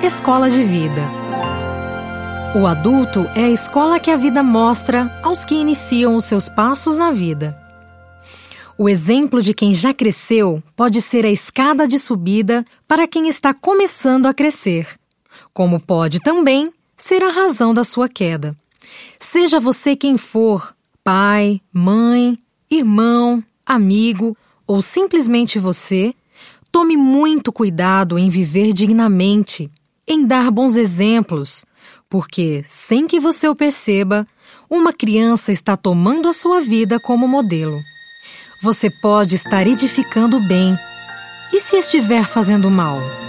Escola de vida. O adulto é a escola que a vida mostra aos que iniciam os seus passos na vida. O exemplo de quem já cresceu pode ser a escada de subida para quem está começando a crescer, como pode também ser a razão da sua queda. Seja você quem for, pai, mãe, irmão, amigo ou simplesmente você, tome muito cuidado em viver dignamente, em dar bons exemplos, porque, sem que você o perceba, uma criança está tomando a sua vida como modelo. Você pode estar edificando bem. E se estiver fazendo mal?